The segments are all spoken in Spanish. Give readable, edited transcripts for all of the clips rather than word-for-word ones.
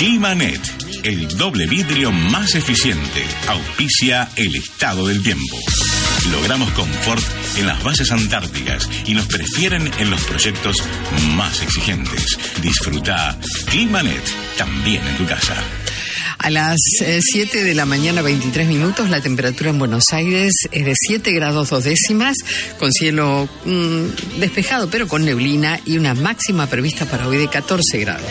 Climanet, el doble vidrio más eficiente, auspicia el estado del tiempo. Logramos confort en las bases antárticas y nos prefieren en los proyectos más exigentes. Disfruta Climanet también en tu casa. A las 7 de la mañana, 23 minutos, la temperatura en Buenos Aires es de 7 grados 2 décimas, con cielo despejado, pero con neblina, y una máxima prevista para hoy de 14 grados.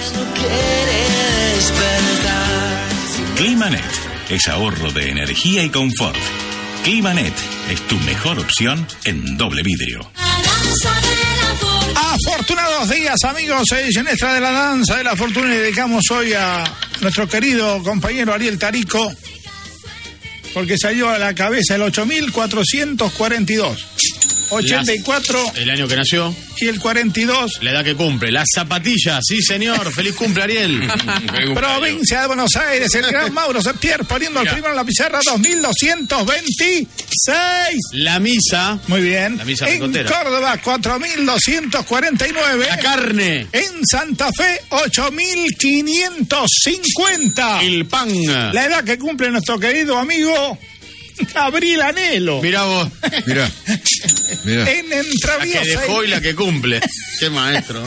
Climanet es ahorro de energía y confort. Climanet es tu mejor opción en doble vidrio. Afortunados días, amigos. Genestra de la Danza de la Fortuna, y dedicamos hoy a nuestro querido compañero Ariel Tarico, porque salió a la cabeza el 8442. 84. El año que nació. Y el 42. La edad que cumple. Las zapatillas, sí señor. Feliz cumple, Ariel. Provincia de Buenos Aires, el gran Mauro Septier poniendo el primero en la pizarra, 2226. La misa. Muy bien. La misa en ricotera. Córdoba, 4249. La carne. En Santa Fe, 8550. El pan. La edad que cumple nuestro querido amigo Gabriel Anhelo. Mirá vos. Mirá. En Entre Ríos, la que dejó y la que cumple. Qué maestro.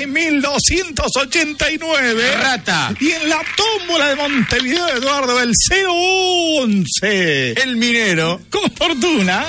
6289. Rata. Y en la tómbola de Montevideo, Eduardo, el 011. El minero. Con fortuna.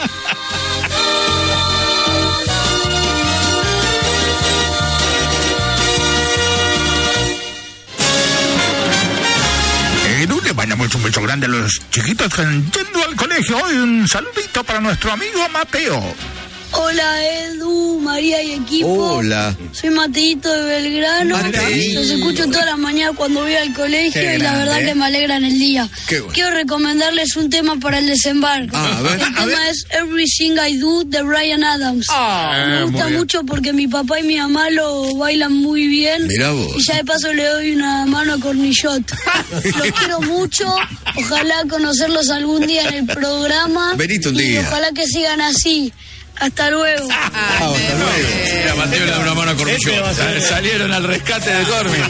Le mandamos un beso grande a los chiquitos que están yendo al colegio. Hoy un saludito para nuestro amigo Mateo. Hola Edu, María y equipo. Hola. Soy Mateito de Belgrano. Mateito. Los escucho todas las mañanas cuando voy al colegio. Qué y la grande, verdad que me alegran el día. Qué bueno. Quiero recomendarles un tema para el desembarco. A ver. El tema es Everything I Do de Bryan Adams. Me gusta mucho porque mi papá y mi mamá lo bailan muy bien. Mirá vos. Y ya de paso le doy una mano a Cornillot. Los quiero mucho. Ojalá conocerlos algún día en el programa. Venite un y día. ojalá que sigan así. Hasta luego. Hasta luego. Mira, Mateo le da una mano a Cornillot. Salieron al rescate de Cormi.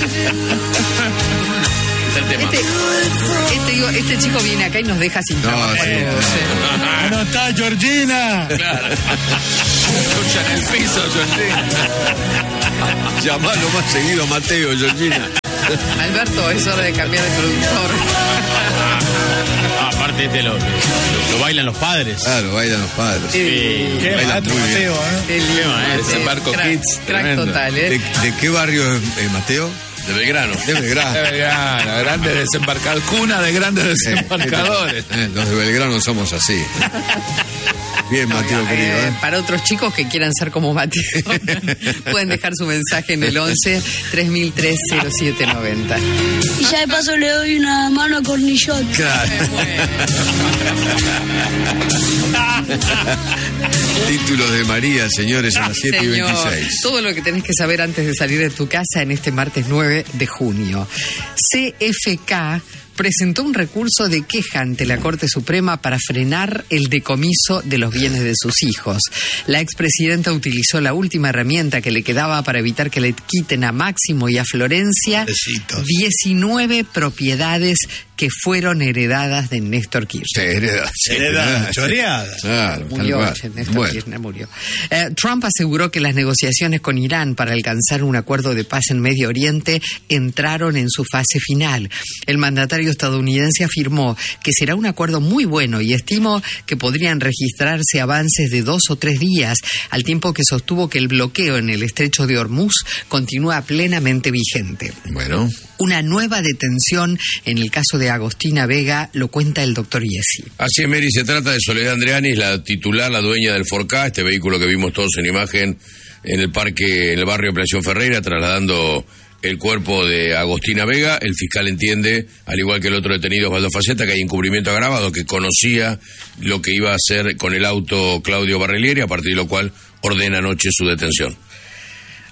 Es el tema. Este chico viene acá y nos deja sin trabajo. sí. No está Georgina. Claro. Escucha en el piso, Georgina. Llamalo más seguido a Mateo, Georgina. Alberto, es hora de cambiar de productor. Aparte lo bailan los padres. Claro, bailan los padres. Qué Baila maestro muy bien. Mateo, Qué lindo. Desembarco Crack, Kids, crack tremendo. total, ¿eh? ¿De qué barrio es Mateo? De Belgrano. De Belgrano. Grandes desembarcadores. Cuna de grandes desembarcadores. Los de Belgrano somos así. Bien, Mateo, querido. Para otros chicos que quieran ser como Mateo, pueden dejar su mensaje en el 11 3003 0790. Y ya de paso le doy una mano a Cornillot. Claro. Títulos de María, señores, a las 7:26. Todo lo que tenés que saber antes de salir de tu casa en este martes 9 de junio. CFK presentó un recurso de queja ante la Corte Suprema para frenar el decomiso de los bienes de sus hijos. La expresidenta utilizó la última herramienta que le quedaba para evitar que le quiten a Máximo y a Florencia Besitos. 19 propiedades que fueron heredadas de Néstor Kirchner. Heredada, choreada. Claro, Murió, tal cual. Néstor Bueno. Kirchner murió. Trump aseguró que las negociaciones con Irán para alcanzar un acuerdo de paz en Medio Oriente entraron en su fase final. El mandatario estadounidense afirmó que será un acuerdo muy bueno y estimó que podrían registrarse avances de 2 o 3 días, al tiempo que sostuvo que el bloqueo en el estrecho de Hormuz continúa plenamente vigente. Bueno. Una nueva detención en el caso de Agostina Vega, lo cuenta el doctor Iesi. Así es, Mary, se trata de Soledad Andreani, la titular, la dueña del Forcá, este vehículo que vimos todos en imagen en el parque, en el barrio Operación Ferreira, trasladando el cuerpo de Agostina Vega. El fiscal entiende, al igual que el otro detenido, Osvaldo Faceta, que hay encubrimiento agravado, que conocía lo que iba a hacer con el auto Claudio Barrelieri, a partir de lo cual ordena anoche su detención.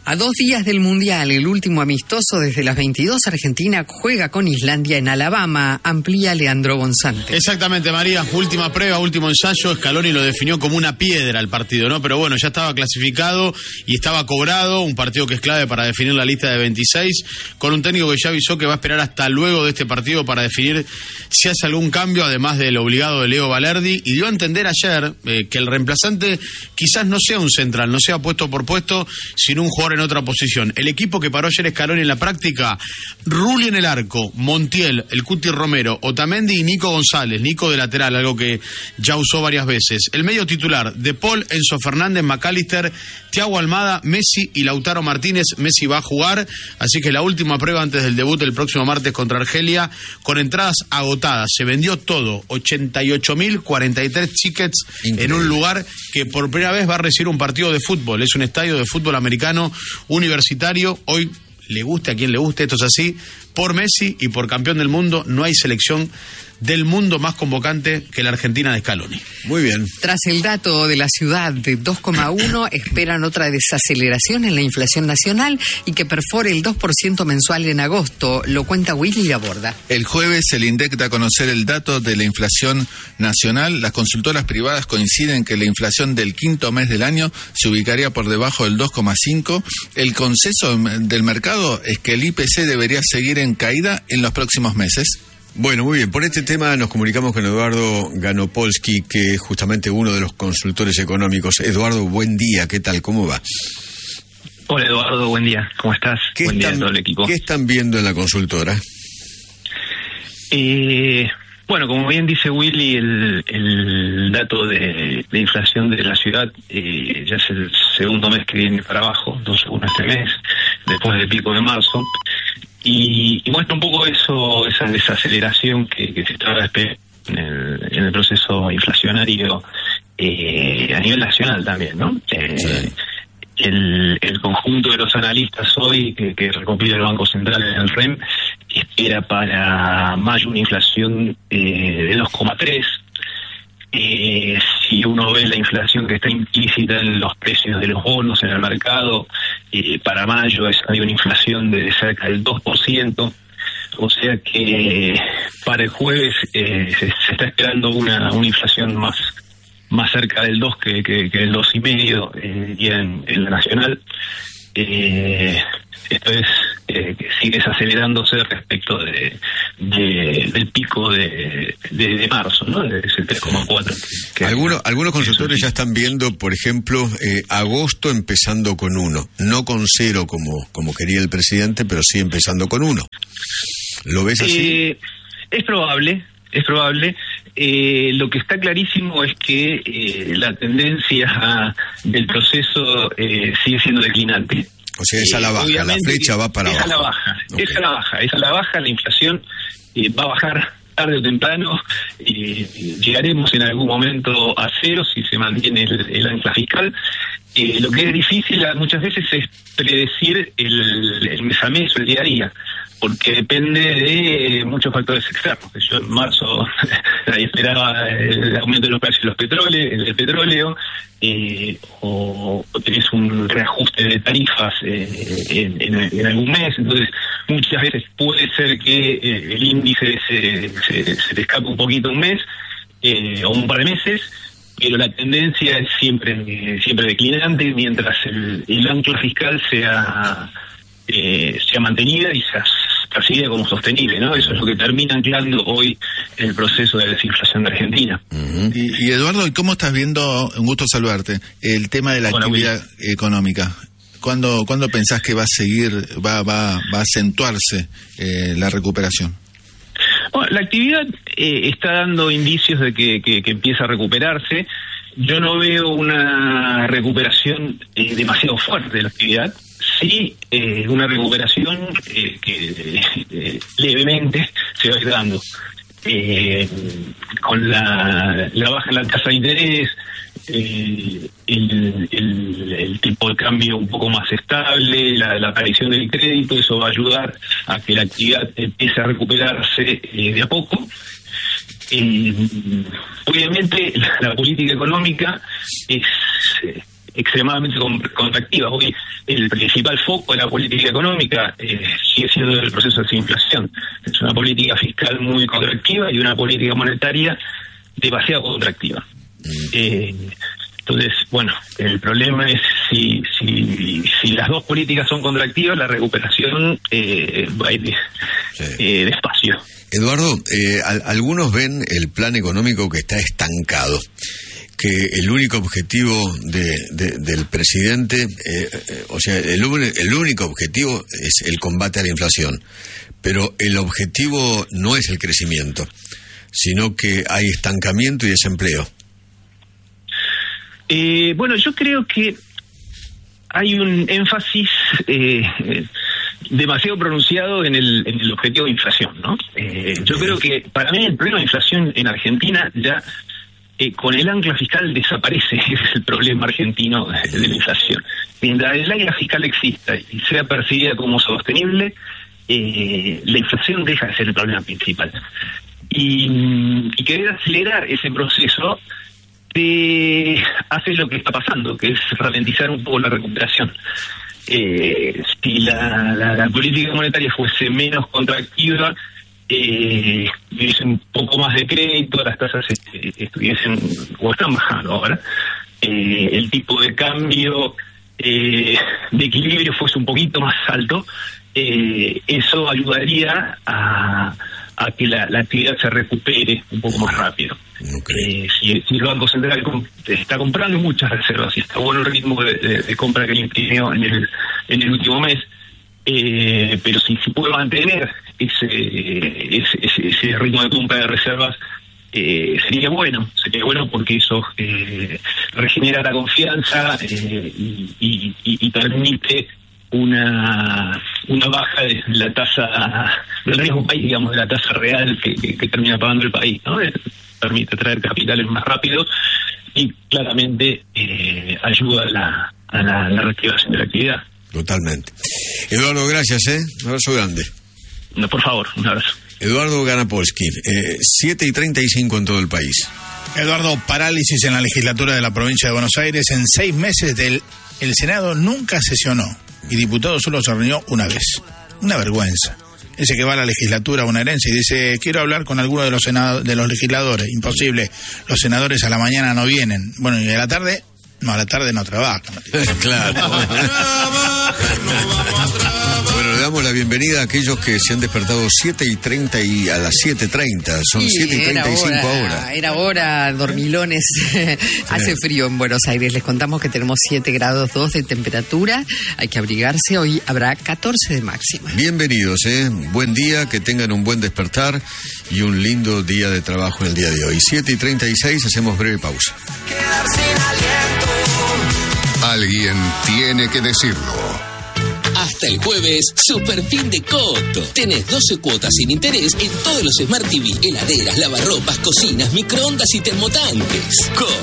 A 2 días del Mundial, el último amistoso desde las 22, Argentina juega con Islandia en Alabama. Amplía Leandro González. Exactamente, María. Última prueba, último ensayo. Scaloni lo definió como una piedra el partido, ¿no? Pero bueno, ya estaba clasificado y estaba cobrado. Un partido que es clave para definir la lista de 26. Con un técnico que ya avisó que va a esperar hasta luego de este partido para definir si hace algún cambio, además del obligado de Leo Valerdi. Y dio a entender ayer que el reemplazante quizás no sea un central, no sea puesto por puesto, sino un jugador en otra posición. El equipo que paró ayer Scaloni en la práctica: Rulli en el arco, Montiel, el Cuti Romero, Otamendi y Nico González, Nico de lateral, algo que ya usó varias veces. El medio titular: De Paul, Enzo Fernández, McAllister, Thiago Almada, Messi y Lautaro Martínez. Messi va a jugar, así que la última prueba antes del debut el próximo martes contra Argelia, con entradas agotadas. Se vendió todo, 88.043 tickets. Increíble. En un lugar que por primera vez va a recibir un partido de fútbol. Es un estadio de fútbol americano universitario. Hoy, le guste a quien le guste, esto es así, por Messi y por campeón del mundo, no hay selección del mundo más convocante que la Argentina de Scaloni. Muy bien. Tras el dato de la ciudad de 2,1, esperan otra desaceleración en la inflación nacional y que perfore el 2% mensual en agosto. Lo cuenta Willy Laborda. El jueves el INDEC da a conocer el dato de la inflación nacional. Las consultoras privadas coinciden que la inflación del quinto mes del año se ubicaría por debajo del 2,5. El consenso del mercado es que el IPC debería seguir en caída en los próximos meses. Bueno, muy bien. Por este tema nos comunicamos con Eduardo Ganopolsky, que es justamente uno de los consultores económicos. Eduardo, buen día. ¿Qué tal? ¿Cómo va? Hola, Eduardo. Buen día. ¿Cómo estás? Buen día a todo el equipo. ¿Qué están viendo en la consultora? Bueno, como bien dice Willy, el dato de inflación de la ciudad ya es el segundo mes que viene para abajo, 2,1 este mes, después del pico de marzo. Y muestra un poco eso, esa desaceleración que se estaba esperando en el proceso inflacionario a nivel nacional también, ¿no? Sí. El conjunto de los analistas hoy que recopila el Banco Central en el REM espera para mayo una inflación de 2,3. Si uno ve la inflación que está implícita en los precios de los bonos en el mercado, para mayo hay una inflación de cerca del 2%, o sea que para el jueves se está esperando una inflación más cerca del 2 que el 2,5 y en la nacional. Esto es que sigue desacelerándose respecto del pico de marzo, ¿no? Es el 3,4. Algunos consultores ya están viendo, por ejemplo, agosto empezando con 1, no con 0 como quería el presidente, pero sí empezando con 1. ¿Lo ves así? Es probable. Lo que está clarísimo es que la tendencia del proceso sigue siendo declinante. O sea, es a la baja, la flecha va para abajo. Es a la baja, okay. Es a la baja, la inflación va a bajar tarde o temprano, llegaremos en algún momento a 0 si se mantiene el ancla fiscal. Lo que es difícil muchas veces es predecir el mes a mes o el día a día, porque depende de muchos factores externos. Yo en marzo esperaba el aumento de los precios del petróleo, o tenés un reajuste de tarifas en algún mes. Entonces muchas veces puede ser que el índice se te escape un poquito un mes o un par de meses, pero la tendencia es siempre declinante mientras el ancla fiscal sea mantenida y sea percibida como sostenible, ¿no? Eso es lo que termina anclando hoy el proceso de desinflación de Argentina. Uh-huh. Y Eduardo, ¿cómo estás viendo, un gusto saludarte, el tema de la actividad económica? ¿Cuándo pensás que va a seguir, va a acentuarse la recuperación? Bueno, la actividad está dando indicios de que empieza a recuperarse. Yo no veo una recuperación demasiado fuerte de la actividad. Sí, una recuperación que levemente se va a ir dando. Con la baja en la tasa de interés, el tipo de cambio un poco más estable, la aparición del crédito, eso va a ayudar a que la actividad empiece a recuperarse de a poco. Obviamente la política económica extremadamente contractivas. Hoy el principal foco de la política económica sigue siendo el proceso de desinflación. Es una política fiscal muy contractiva y una política monetaria demasiado contractiva. Entonces, bueno, el problema es si las dos políticas son contractivas, la recuperación va a ir despacio. Eduardo, algunos ven el plan económico que está estancado, que el único objetivo del presidente, el único objetivo es el combate a la inflación, pero el objetivo no es el crecimiento, sino que hay estancamiento y desempleo. Bueno, yo creo que hay un énfasis demasiado pronunciado en el objetivo de inflación, ¿no? Yo creo que para mí el problema de inflación en Argentina ya con el ancla fiscal desaparece. Ese es el problema argentino de la inflación. Mientras el ancla fiscal exista y sea percibida como sostenible, la inflación deja de ser el problema principal. Y querer acelerar ese proceso hace lo que está pasando, que es ralentizar un poco la recuperación. Si la política monetaria fuese menos contractiva, hubiese un poco más de crédito, las tasas estuviesen o están bajando ahora, el tipo de cambio de equilibrio fuese un poquito más alto, eso ayudaría a que la actividad se recupere un poco más rápido. Okay. Si el Banco Central está comprando muchas reservas y está bueno el ritmo de compra que le imprimió en el último mes, pero si puede mantener ese ritmo de compra de reservas, sería bueno porque eso regenera la confianza y permite una baja de la tasa del riesgo país, digamos, de la tasa real que termina pagando el país, ¿no? Permite traer capitales más rápido y claramente ayuda a la reactivación de la actividad. Totalmente. Eduardo, gracias, un abrazo grande. No, por favor, un abrazo. Eduardo Ganapolsky, 7:35 en todo el país. Eduardo, parálisis en la legislatura de la provincia de Buenos Aires. En 6 meses el Senado nunca sesionó y diputado solo se reunió una vez. Una vergüenza. Ese que va a la legislatura bonaerense y dice, quiero hablar con alguno de los legisladores. Imposible, los senadores a la mañana no vienen. Bueno, y a la tarde no trabajan. Claro. Bueno, le damos la bienvenida a aquellos que se han despertado 7:30 y a las 7:30. Son 7:35 ahora. Era hora, dormilones. Hace frío en Buenos Aires. Les contamos que tenemos 7 grados 2 de temperatura. Hay que abrigarse. Hoy habrá 14 de máxima. Bienvenidos, buen día, que tengan un buen despertar y un lindo día de trabajo en el día de hoy. 7:36, hacemos breve pausa. Quedar sin aliento. Alguien tiene que decirlo. Hasta el jueves, super fin de Coto. Tenés 12 cuotas sin interés en todos los Smart TV, heladeras, lavarropas, cocinas, microondas y termotanques. Coto.